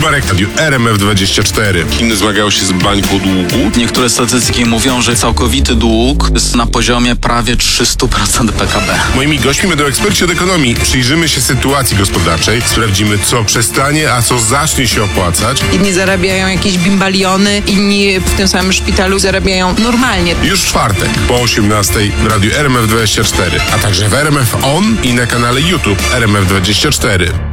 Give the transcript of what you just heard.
Marek Radiu RMF24. Chiny zmagają się z bańką długu. Niektóre statystyki mówią, że całkowity dług jest na poziomie prawie 300% PKB. Moimi gośćmi będą eksperci od ekonomii. Przyjrzymy się sytuacji gospodarczej, sprawdzimy, co przestanie, a co zacznie się opłacać. Inni zarabiają jakieś bimbaliony, inni w tym samym szpitalu zarabiają normalnie. Już w czwartek po 18:00 w Radiu RMF24, a także w RMF On i na kanale YouTube RMF24.